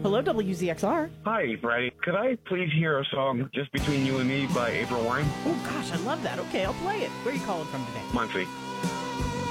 Hello, WZXR. Hi, Brady. Could I please hear a song, Just Between You and Me by April Wine? Oh, gosh, I love that. Okay, I'll play it. Where are you calling from today? Muncie.